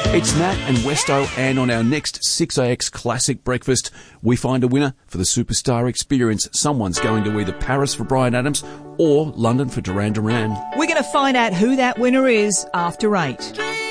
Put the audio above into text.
It's Nat and Westo, and on our next 6AX Classic Breakfast, we find a winner for the Superstar Experience. Someone's going to either Paris for Bryan Adams or London for Duran Duran. We're going to find out who that winner is after 8.